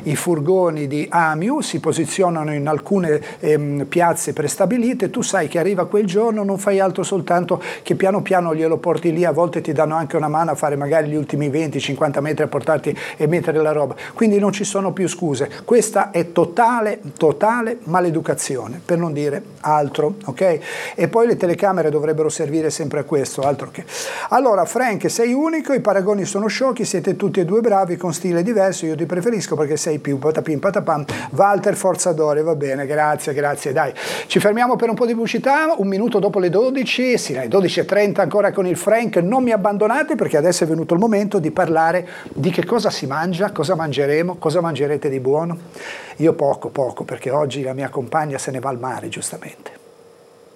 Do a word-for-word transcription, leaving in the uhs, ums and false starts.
i furgoni di Amiu, si posizionano in alcune ehm, piazze prestabilite, tu sai che arriva quel giorno, non fai altro soltanto che piano piano glielo porti lì, a volte ti danno anche una mano a fare magari gli ultimi venti cinquanta metri a portarti e mettere la roba, quindi non ci sono più scuse. Questa è totale, totale maleducazione, per non dire altro, ok? E poi le telecamere dovrebbero servire sempre a questo, altro che. Allora, Frank, sei unico, i paragoni sono sciocchi, siete tutti e due bravi con stile diverso, io ti preferisco perché sei più patapim patapam. Walter Forzadore, va bene, grazie, grazie, dai. Ci fermiamo per un po' di pubblicità, un minuto dopo le dodici, sì, alle dodici e trenta ancora con il Frank, non mi abbandonate perché adesso è venuto il momento di parlare di che cosa si mangia, cosa mangeremo, cosa mangerete di buono. Io poco, poco, perché oggi la mia compagna se ne va al mare, giustamente.